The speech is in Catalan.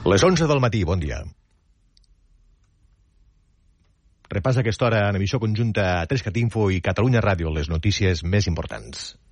Les 11 del matí, bon dia. Repassa aquesta hora en emissió conjunta a 3CAT Info i Catalunya Ràdio, les notícies més importants.